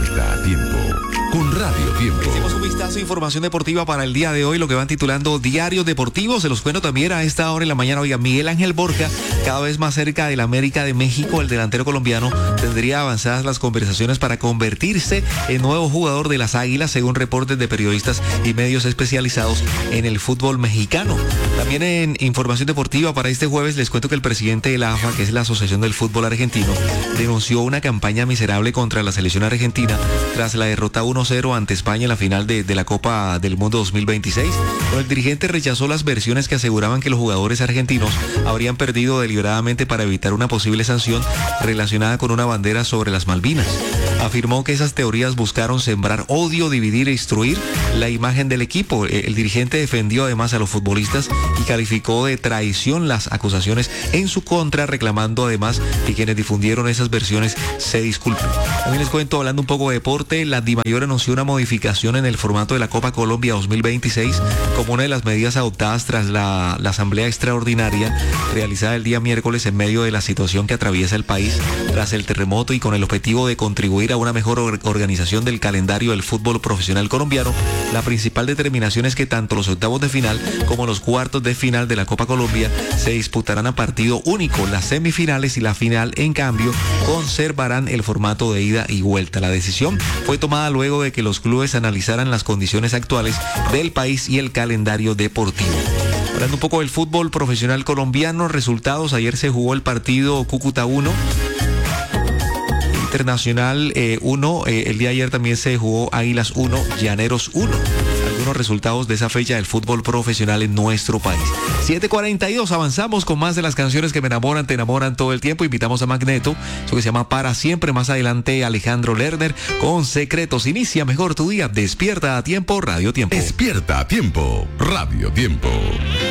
Despierta a tiempo con Radio Tiempo. Hicimos un vistazo a información deportiva para el día de hoy, lo que van titulando Diarios Deportivos. Se los cuento también a esta hora en la mañana. Oiga, Miguel Ángel Borja, cada vez más cerca del América de México. El delantero colombiano tendría avanzadas las conversaciones para convertirse en nuevo jugador de las Águilas, según reportes de periodistas y medios especializados en el fútbol mexicano. También en información deportiva para este jueves les cuento que el presidente de la AFA, que es la Asociación del Fútbol Argentino, denunció una campaña miserable contra la selección argentina tras la derrota 1-0 ante España en la final de la Copa del Mundo 2026. Pero el dirigente rechazó las versiones que aseguraban que los jugadores argentinos habrían perdido deliberadamente para evitar una posible sanción relacionada con una bandera sobre las Malvinas. Afirmó que esas teorías buscaron sembrar odio, dividir e instruir la imagen del equipo. El dirigente defendió además a los futbolistas y calificó de traición las acusaciones en su contra, reclamando además que quienes difundieron esas versiones se disculpen. También les cuento, hablando un poco de deporte, la DIMAYOR anunció una modificación en el formato de la Copa Colombia 2026 como una de las medidas adoptadas tras la asamblea extraordinaria realizada el día miércoles en medio de la situación que atraviesa el país tras el terremoto y con el objetivo de contribuir a una mejor organización del calendario del fútbol profesional colombiano. La principal determinación es que tanto los octavos de final como los cuartos de final de la Copa Colombia se disputarán a partido único. Las semifinales y la final, en cambio, conservarán el formato de ida y vuelta. La decisión fue tomada luego de que los clubes analizaran las condiciones actuales del país y el calendario deportivo. Hablando un poco del fútbol profesional colombiano, resultados: ayer se jugó el partido Cúcuta 1, Internacional 1, el día de ayer también se jugó Águilas 1, Llaneros 1. Algunos resultados de esa fecha del fútbol profesional en nuestro país. 7:42, avanzamos con más de las canciones que me enamoran, te enamoran todo el tiempo. Invitamos a Magneto, eso que se llama Para Siempre. Más adelante Alejandro Lerner con Secretos. Inicia mejor tu día, despierta a tiempo, Radio Tiempo. Despierta a tiempo, Radio Tiempo.